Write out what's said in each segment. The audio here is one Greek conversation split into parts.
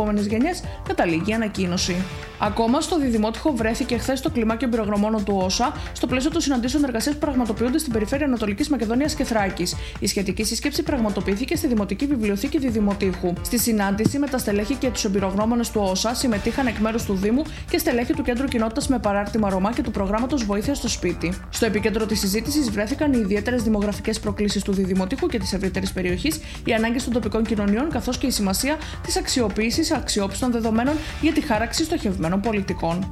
επόμενες γενιές, καταλήγει η ανακοίνωση. Ακόμα στο Διδημότυχο βρέθηκε χθες το κλιμάκιο εμπειρογνωμόνων του ΩΣΑ στο πλαίσιο των συναντήσεων εργασίας που πραγματοποιούνται στην περιφέρεια Ανατολικής Μακεδονίας και Θράκης. Η σχετική σύσκεψη πραγματοποιήθηκε στη Δημοτική Βιβλιοθήκη Διδημοτύχου. Στη συνάντηση με τα στελέχη και τους εμπειρογνώμονες του ΩΣΑ συμμετείχαν εκ μέρους του Δήμου και στελέχη του Κέντρου Κοινότητας με παράρτημα Ρωμά και του προγράμματος Βοήθεια στο Σπίτι. Στο επίκεντρο της συζήτησης βρέθηκαν οι ιδιαίτερες δημογραφικές προκλήσεις του Διδημοτύχου και της ευρύτερης περιοχής, οι ανάγκες των τοπικών κοινωνιών καθώς και η σημασία της αξιοποίησης αξιόπιστων δεδομένων για τη χάραξη στοχευμένων πολιτικών.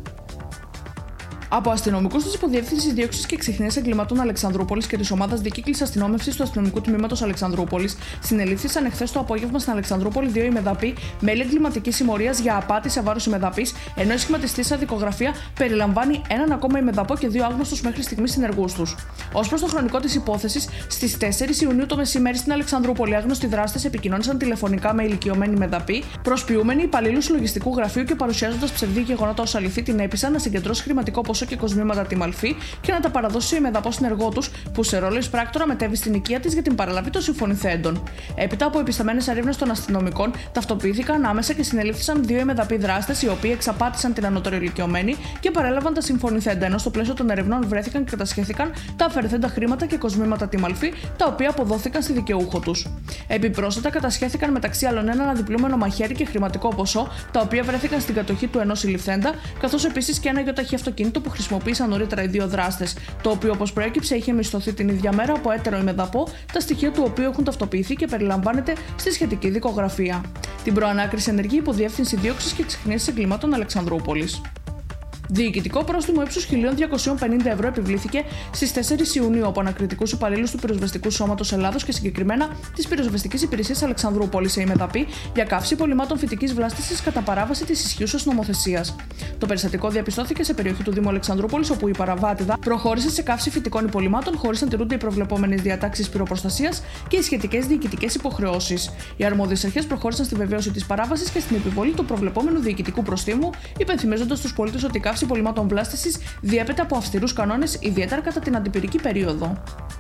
Από αστυνομικούς της Υποδιεύθυνσης Δίωξης και Ξυχνίας Εγκλημάτων Αλεξανδρούπολης και της Ομάδας Δικύκλης Αστυνόμευσης του Αστυνομικού Τμήματος Αλεξανδρούπολης συνελήφθησαν εχθές το απόγευμα στην Αλεξανδρούπολη 2 ημεδαποί μέλη εγκληματικής συμμορίας για απάτη σε βάρος ημεδαπής, ενώ η σχηματιστής αδικογραφία περιλαμβάνει έναν ακόμα ημεδαπό και 2 άγνωστους μέχρι στιγμής συνεργούς τους. Ως προς το χρονικό της υπόθεσης, στις 4 Ιουνίου το μεσημέρι στην Αλεξανδρούπολη άγνωστοι δράστες επικοινώνησαν τηλεφωνικά με ηλικιωμένη ημεδαπή, προσποιούμενοι υπαλλήλους λογιστικού γραφείου και παρουσιάζοντας ψευδή γεγονότα ως αληθή την έπεισαν να συγκεντρώσει χρηματικό ποσό και κοσμήματα τη μαλφή και να τα παραδώσει σε ημεδαπό συνεργό τους, που σε ρόλο εισπράκτορα μετέβη στην οικία της για την παραλαβή των συμφωνηθέντων. Έπειτα από επισταμένες ερεύνες των αστυνομικών, ταυτοποιήθηκαν άμεσα και συνελήφθησαν 2 ημεδαποί δράστες, οι οποίοι εξαπάτησαν την ανώτερη ηλικιωμένη και παρέλαβαν τα συμφωνηθέντα, ενώ στο πλαίσιο των ερευνών βρέθηκαν και κατασχέθηκαν τα αφαιρεθέντα χρήματα και κοσμήματα τη μαλφή, τα οποία αποδόθηκαν στη δικαιούχο τους. Επιπρόσθετα, κατασχέθηκαν μεταξύ άλλων ένα αναδιπλούμενο μαχαίρι και χρηματικό ποσό, τα οποία βρέθηκαν στην κατοχή του ενός συλληφθέντα, καθώς επίσης και ένα γιοταχή αυτοκίνητο που χρησιμοποίησαν νωρίτερα οι 2 δράστες, το οποίο όπως προέκυψε είχε μισθωθεί την ίδια μέρα από έτερο ημεδαπό, τα στοιχεία του οποίου έχουν ταυτοποιηθεί και περιλαμβάνεται στη σχετική δικογραφία. Την προανάκριση ενεργεί η Υποδιεύθυνση Δίωξης και Ξυχνίας Εγκλημάτων Αλεξανδρούπολης. Διοικητικό πρόστιμο ύψους 1.250 ευρώ επιβλήθηκε στις 4 Ιουνίου από ανακριτικούς υπαλλήλους του Πυροσβεστικού Σώματος Ελλάδος και συγκεκριμένα της Πυροσβεστικής Υπηρεσίας Αλεξανδρούπολης σε ημεδαπή για καύση υπολειμμάτων φυτικής βλάστησης κατά παράβαση της ισχύουσας νομοθεσίας. Το περιστατικό διαπιστώθηκε σε περιοχή του Δήμου Αλεξανδρούπολης, όπου η παραβάτηδα προχώρησε σε καύση φυτικών υπολειμμάτων χωρίς να τηρούνται οι προβλεπόμενες διατάξεις πυροπροστασίας και οι σχετικές διοικητικές υποχρεώσεις. Οι αρμόδιες αρχές προχώρησαν στη βεβαίωση της παράβασης και στην επιβολή του προβλεπόμενου διοικητικού προστίμου, υπενθυμίζοντας στους πολίτες ότι η καύση υπολειμμάτων βλάστησης διέπεται από αυστηρούς κανόνες, ιδιαίτερα κατά την αντιπυρική περίοδο.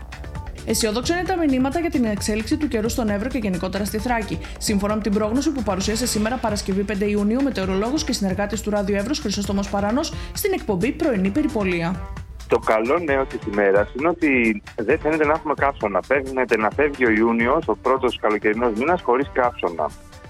Αισιόδοξα είναι τα μηνύματα για την εξέλιξη του καιρού στον Εύρο και γενικότερα στη Θράκη. Σύμφωνα με την πρόγνωση που παρουσίασε σήμερα Παρασκευή 5 Ιουνίου, μετεωρολόγος και συνεργάτης του Ράδιο Εύρος Χρυσόστομος Παράνος στην εκπομπή Πρωινή Περιπολία. Το καλό νέο της ημέρας είναι ότι δεν φαίνεται να έχουμε καύσωνα. Φαίνεται να φεύγει ο Ιούνιος, ο πρώτος καλοκαιρινός μήνας, χωρίς καύσωνα.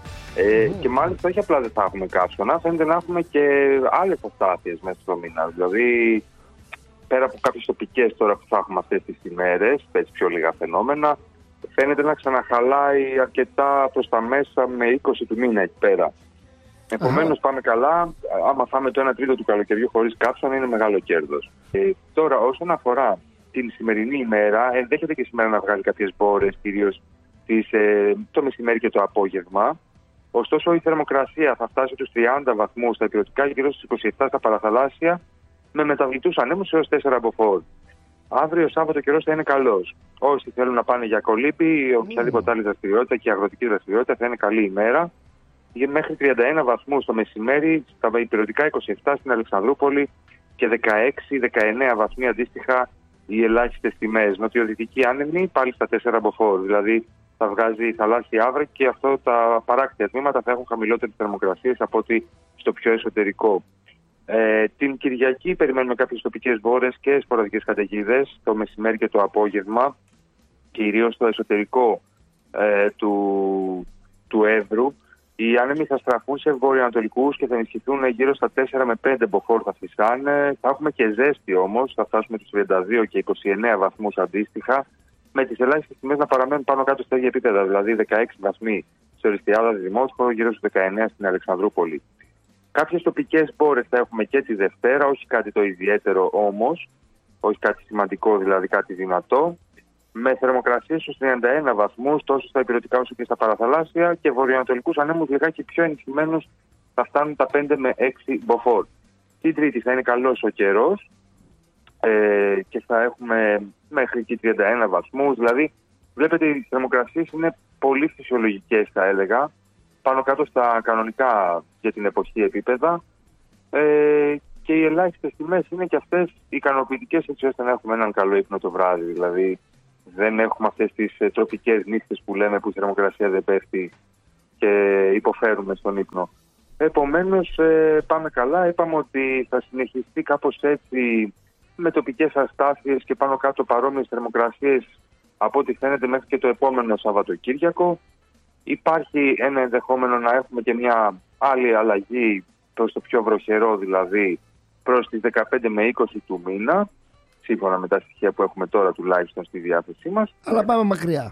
Και μάλιστα όχι απλά δεν θα έχουμε καύσωνα, φαίνεται να έχουμε και άλλες αστάθειες μέσα στο μήνα. Δηλαδή, πέρα από κάποιες τοπικές τώρα που θα έχουμε αυτές τις ημέρες, έτσι πιο λίγα φαινόμενα, φαίνεται να ξαναχαλάει αρκετά προς τα μέσα με 20 του μήνα εκεί πέρα. Επομένως πάμε καλά. Άμα φάμε το 1 τρίτο του καλοκαιριού χωρίς καύσωνα, είναι μεγάλο κέρδος. Τώρα, όσον αφορά την σημερινή ημέρα, ενδέχεται και σήμερα να βγάλει κάποιες μπόρες, κυρίως το μεσημέρι και το απόγευμα. Ωστόσο, η θερμοκρασία θα φτάσει στους 30 βαθμούς στα υπηρετικά και γύρω στους 27 στα παραθαλάσσια, με μεταβλητούς ανέμους έως 4 μποφόρ. Αύριο Σάββατο καιρός θα είναι καλός. Όσοι θέλουν να πάνε για κολύμπη ή οποιαδήποτε άλλη δραστηριότητα και αγροτική δραστηριότητα θα είναι καλή ημέρα. Μέχρι 31 βαθμούς το μεσημέρι, στα υπηρετικά 27 στην Αλεξανδρούπολη και 16-19 βαθμοί αντίστοιχα οι ελάχιστες τιμές. Νοτιοδυτική άνεμη πάλι στα 4 μποφόρ. Δηλαδή θα βγάζει θαλάσσια άβρα και αυτό τα παράκτια τμήματα θα έχουν χαμηλότερες θερμοκρασίες από ότι στο πιο εσωτερικό. Την Κυριακή περιμένουμε κάποιες τοπικές βόρειες και σποραδικές καταιγίδες το μεσημέρι και το απόγευμα, κυρίως στο εσωτερικό του Εύρου. Οι άνεμοι θα στραφούν σε βορειοανατολικούς και θα ενισχυθούν γύρω στα 4 με 5 μποφόρ θα φυσάνε. Θα έχουμε και ζέστη όμως, θα φτάσουμε στους 32 και 29 βαθμούς αντίστοιχα, με τις ελάχιστες τιμές να παραμένουν πάνω κάτω στα ίδια επίπεδα, δηλαδή 16 βαθμοί στο Οριστιάδα Δημότυχο, γύρω στους 19 στην Αλεξανδρούπολη. Κάποιες τοπικές μπόρες θα έχουμε και τη Δευτέρα, όχι κάτι το ιδιαίτερο όμως, όχι κάτι σημαντικό, δηλαδή κάτι δυνατό, με θερμοκρασίες στους 31 βαθμούς τόσο στα υπηρετικά όσο και στα παραθαλάσσια και βορειοανατολικούς ανέμους λιγάκι πιο ενισχυμένους θα φτάνουν τα 5 με 6 μποφόρ. Την Τρίτη θα είναι καλός ο καιρός και θα έχουμε μέχρι και 31 βαθμούς, δηλαδή βλέπετε οι θερμοκρασίες είναι πολύ φυσιολογικές θα έλεγα, πάνω κάτω στα κανονικά για την εποχή επίπεδα και οι ελάχιστες τιμές είναι και αυτές ικανοποιητικές έτσι ώστε να έχουμε έναν καλό ύπνο το βράδυ, δηλαδή δεν έχουμε αυτές τις τροπικές νύχτες που λέμε που η θερμοκρασία δεν πέφτει και υποφέρουμε στον ύπνο. Επομένως, πάμε καλά. Είπαμε ότι θα συνεχιστεί κάπως έτσι, με τοπικές αστάθειες και πάνω κάτω παρόμοιες θερμοκρασίες από ό,τι φαίνεται μέχρι και το επόμενο Σαββατοκύριακο. Υπάρχει ένα ενδεχόμενο να έχουμε και μια άλλη αλλαγή προς το πιο βροχερό, δηλαδή προς τις 15 με 20 του μήνα, σύμφωνα με τα στοιχεία που έχουμε τώρα τουλάχιστον στη διάθεσή μας. Αλλά πάμε μακριά.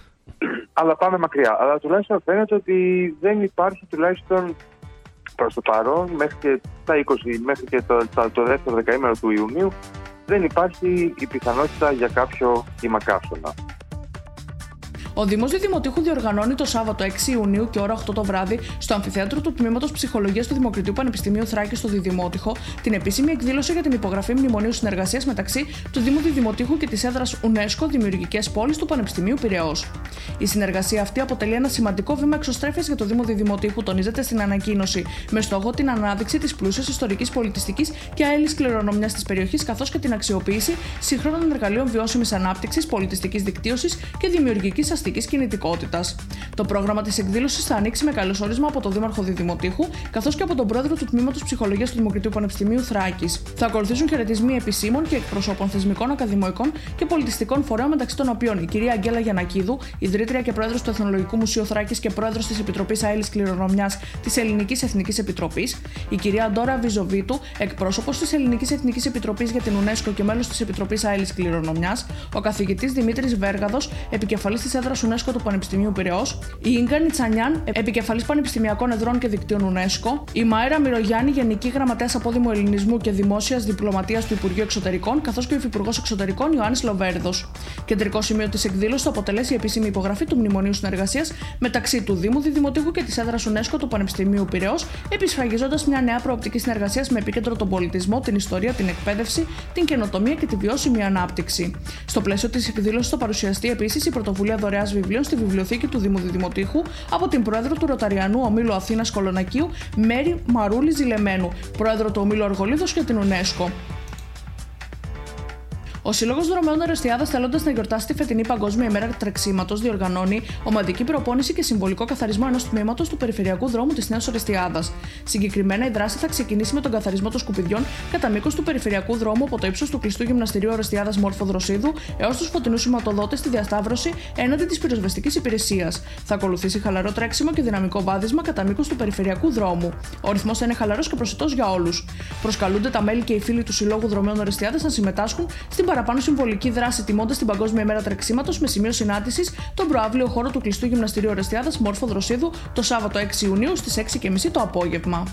Αλλά τουλάχιστον φαίνεται ότι δεν υπάρχει, τουλάχιστον προς το παρόν, μέχρι και τα 20, μέχρι και το δεύτερο δεκαήμερο του Ιουνίου, δεν υπάρχει η πιθανότητα για κάποιο κύμα καύσωνα. Ο Δήμος Διδημοτήχου διοργανώνει το Σάββατο 6 Ιουνίου και ώρα 8 το βράδυ στο αμφιθέατρο του Τμήματος Ψυχολογίας του Δημοκρατίου Πανεπιστημίου Θράκης στο Διδημότυχο την επίσημη εκδήλωση για την υπογραφή μνημονίου συνεργασίας μεταξύ του Δήμου Διδημοτήχου και της έδρας UNESCO Δημιουργικές Πόλεις του Πανεπιστημίου Πειραιώς. Η συνεργασία αυτή αποτελεί ένα σημαντικό βήμα εξωστρέφειας για το Δήμο Διδημοτήχου, τονίζεται στην ανακοίνωση, με στόχο την ανάδειξη της πλούσιας ιστορικής, πολιτιστικής και αέλης κληρονομιάς της περιοχής, καθώς και την αξιοποίηση σύγχρονων εργαλείων βιώσιμης ανάπτυξης, πολιτιστικής δικτύωσης και δημιουργικής αστικής κινητικότητας. Το πρόγραμμα της εκδήλωσης θα ανοίξει με καλωσόρισμα από τον Δήμαρχο Διδημοτήχου, καθώς και από τον Πρόεδρο του Τμήματος Ψυχολογίας του Δημοκρατίου Πανεπιστημίου Θράκης. Θα ακολουθήσουν χαιρετισμοί επισήμων και εκπροσώπων θεσμικών, ακαδημαϊκών και πολιτιστικών φορέων, μεταξύ των οποίων η κυρία Αγγέλα Γιαννακίδου, ιδρύτρια και πρόεδρος του Εθνολογικού Μουσείου Θράκης και πρόεδρος της Επιτροπής Αέλης Κληρονομιάς της Ελληνικής Εθνικής Επιτροπής, η κυρία Ντόρα Βιζοβίτου, εκπρόσωπος της Ελληνικής Εθνικής Επιτροπής για την UNESCO και μέλος της Επιτροπής Αέλης Κληρονομιάς, ο καθηγητής Δημήτρης Βέργαδος, επικεφαλής της έδρας UNESCO του Πανεπιστημίου Πειραιώς, η Ίνγκα Νιτσανιάν, επικεφαλής πανεπιστημιακών εδρών και δικτύων UNESCO, η Μάιρα Μυρογιάννη, γενική γραμματέας απόδημου ελληνισμού και δημόσιας διπλωματίας του Υπουργείου Εξωτερικών, καθώς και ο υφυπουργός Εξωτερικών Ιωάννης Λοβέρδος. Κεντρικό σημείο της εκδήλωσης θα αποτελέσει η επίσημη υπογραφή του Μνημονίου Συνεργασίας μεταξύ του Δήμου Διδημοτήχου και της έδρας UNESCO του Πανεπιστημίου Πειραιώς, επισφραγίζοντας μια νέα προοπτική συνεργασίας με επίκεντρο τον πολιτισμό, την ιστορία, την εκπαίδευση, την καινοτομία και τη βιώσιμη ανάπτυξη. Στο πλαίσιο της εκδήλωσης θα παρουσιαστεί επίσης η πρωτοβουλία δωρεάς βιβλίων στη βιβλιοθήκη του Δήμου Διδημοτήχου από την πρόεδρο του Ροταριανού Ομίλου Αθήνας Κολονακίου, Μέρη Μαρούλη Ζηλεμένου, πρόεδρο του Ομίλου Αργολίδος και την UNESCO. Ο Σύλλογος Δρομέων Ορεστιάδας, θέλοντας να γιορτάσει τη φετινή Παγκόσμια ημέρα τρεξίματος, διοργανώνει ομαδική προπόνηση και συμβολικό καθαρισμό ενός τμήματος του περιφερειακού δρόμου της Νέας Ορεστιάδας. Συγκεκριμένα, η δράση θα ξεκινήσει με τον καθαρισμό των σκουπιδιών κατά μήκος του περιφερειακού δρόμου από το ύψος του κλειστού γυμναστηρίου Ορεστιάδας Μόρφο Δροσίδου έως τους φωτεινούς σηματοδότες στη διασταύρωση έναντι της πυροσβεστικής υπηρεσίας. Θα ακολουθήσει χαλαρό τρέξιμο και δυναμικό βάδισμα κατά μήκος του περιφερειακού δρόμου. Ο ρυθμός θα είναι χαλαρός και προσιτός για όλους. Προσκαλούνται τα μέλη και οι φίλοι του Συλλόγου Δρομέων Ορεστιάδας να συμμετάσχουν στην παραπάνω συμβολική δράση, τιμώντας την Παγκόσμια ημέρα τρεξίματος με σημείο συνάντησης τον προαύλιο χώρο του κλειστού γυμναστηρίου Ορεστιάδας Μόρφο Δροσίδου το Σάββατο 6 Ιουνίου στις 6:30 το απόγευμα.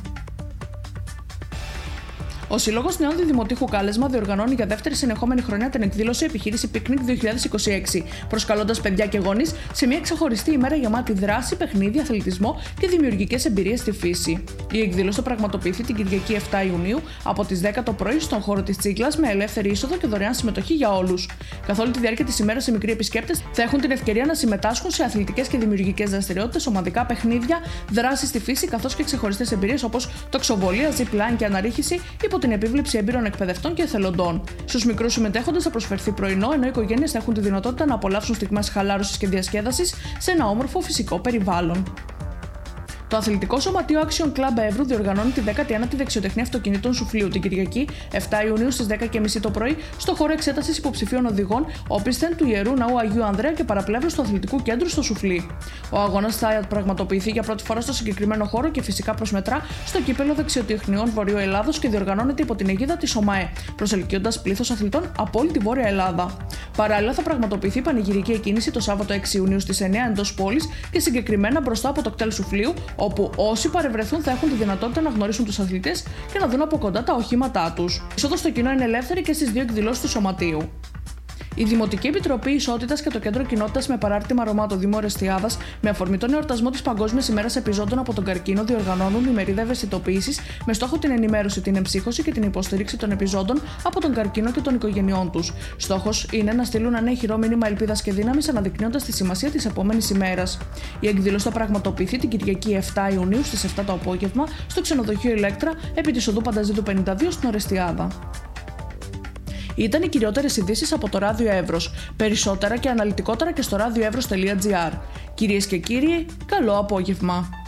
Ο Σύλλογος Νέων Διδημοτήχου Κάλεσμα διοργανώνει για δεύτερη συνεχόμενη χρονιά την εκδήλωση Επιχείρηση Picnic 2026, προσκαλώντας παιδιά και γονείς σε μια ξεχωριστή ημέρα γεμάτη δράση, παιχνίδι, αθλητισμό και δημιουργικές εμπειρίες στη φύση. Η εκδήλωση θα πραγματοποιηθεί την Κυριακή 7 Ιουνίου από τις 10 το πρωί στον χώρο της Τσίγκλας με ελεύθερη είσοδο και δωρεάν συμμετοχή για όλους. Καθ' όλη τη διάρκεια της ημέρας οι μικροί επισκέπτες θα έχουν την ευκαιρία να συμμετάσχουν σε αθλητικές και δημιουργικές δραστηριότητες, ομαδικά παιχνίδια, δράσεις στη φύση καθώς και ξεχωριστές εμπειρίες όπως τοξοβολία, zip line και αναρρίχηση υπό την επίβλεψη έμπειρων εκπαιδευτών και εθελοντών. Στους μικρούς συμμετέχοντες θα προσφερθεί πρωινό, ενώ οι οικογένειες θα έχουν τη δυνατότητα να απολαύσουν στιγμές χαλάρωσης και διασκέδασης σε ένα όμορφο φυσικό περιβάλλον. Το Αθλητικό Σωματείο Action Club Εύρου διοργανώνει τη 19η Δεξιοτεχνία Αυτοκινήτων Σουφλίου την Κυριακή 7 Ιουνίου στις 10:30 το πρωί στο χώρο εξέτασης υποψηφίων οδηγών όπισθεν του Ιερού Ναού Αγίου Ανδρέα και παραπλεύρους του Αθλητικού Κέντρου στο Σουφλί. Ο αγώνας θα πραγματοποιηθεί για πρώτη φορά στο συγκεκριμένο χώρο και φυσικά προσμετρά στο κύπελο Δεξιοτεχνιών Βορείου Ελλάδος και διοργανώνεται υπό την αιγίδα της ΟΜΑΕ, προσελκύοντας πλήθος αθλητών από όλη τη Βόρεια Ελλάδα. Παράλληλα, θα πραγματοποιηθεί πανηγυρική εκκίνηση το Σάββατο 6 Ιουνίου στις 9 εντός πόλης και συγκεκριμένα μπροστά από το κτέλ Σουφλίου, όπου όσοι παρευρεθούν θα έχουν τη δυνατότητα να γνωρίσουν τους αθλητές και να δουν από κοντά τα οχήματά τους. Η είσοδος στο κοινό είναι ελεύθερη και στις δύο εκδηλώσεις του Σωματείου. Η Δημοτική Επιτροπή Ισότητας και το Κέντρο Κοινότητας με παράρτημα Ρωμά το Δήμο Ορεστιάδας, με αφορμή τον εορτασμό της Παγκόσμιας ημέρας επιζώντων από τον καρκίνο, διοργανώνουν ημερίδα ευαισθητοποίησης με στόχο την ενημέρωση, την εμψύχωση και την υποστήριξη των επιζώντων από τον καρκίνο και των οικογενειών τους. Στόχος είναι να στείλουν ένα ηχηρό μήνυμα ελπίδας και δύναμης, αναδεικνύοντας τη σημασία της επόμενης ημέρας. Η εκδήλωση θα πραγματοποιηθεί την Κυριακή 7 Ιουνίου στις 7 το απόγευμα στο ξενοδοχείο Ηλέκτρα επί της οδού Πανταζήτου 52 στην Ορεστιάδα. Ήταν οι κυριότερες ειδήσεις από το Ράδιο Εύρος. Περισσότερα και αναλυτικότερα και στο radioevros.gr. Κυρίες και κύριοι, καλό απόγευμα.